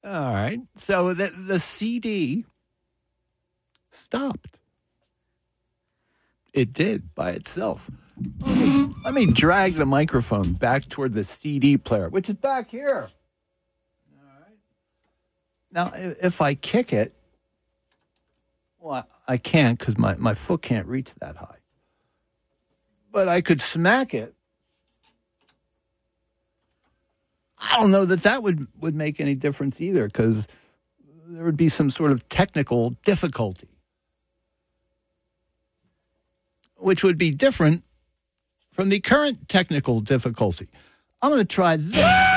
All right. So the CD stopped. It did by itself. Let me drag the microphone back toward the CD player, which is back here. All right. Now, if I kick it, well, I can't because my foot can't reach that high. But I could smack it. I don't know that would make any difference either because there would be some sort of technical difficulty, which would be different from the current technical difficulty. I'm going to try this.